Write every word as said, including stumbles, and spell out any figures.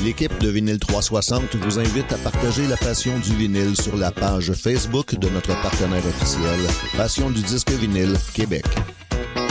L'équipe de Vinyle trois cent soixante vous invite à partager la passion du vinyle sur la page Facebook de notre partenaire officiel, Passion du disque vinyle Québec.